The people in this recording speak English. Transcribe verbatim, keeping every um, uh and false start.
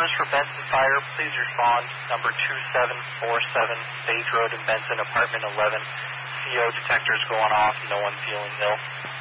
service for Benson Fire, please respond. Number two seven four seven, Sage Road in Benson, apartment eleven. C O detectors going off, no one feeling ill.